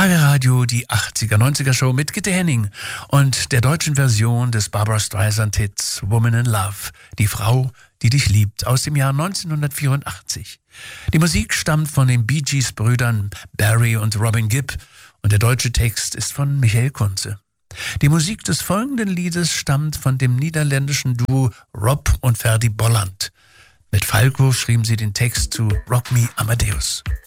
Schlager Radio, die 80er-90er Show mit Gitte Henning und der deutschen Version des Barbra Streisand-Hits Woman in Love, die Frau, die dich liebt, aus dem Jahr 1984. Die Musik stammt von den Bee Gees-Brüdern Barry und Robin Gibb und der deutsche Text ist von Michael Kunze. Die Musik des folgenden Liedes stammt von dem niederländischen Duo Rob und Ferdy Bolland. Mit Falco schrieben sie den Text zu Rock Me Amadeus.